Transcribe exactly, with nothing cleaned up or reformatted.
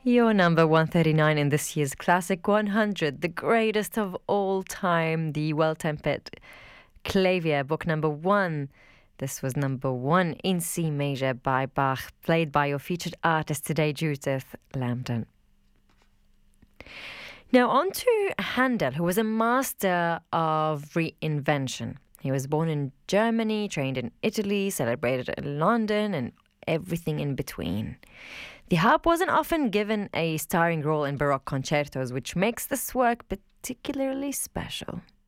Your number one thirty-nine in this year's Classic one hundred, the greatest of all time, the Well-Tempered Clavier, book number one. This was number one in C major by Bach, played by your featured artist today, Judith Lambton. Now on to Handel, who was a master of reinvention. He was born in Germany, trained in Italy, celebrated in London, and everything in between. The harp wasn't often given a starring role in Baroque concertos, which makes this work particularly special.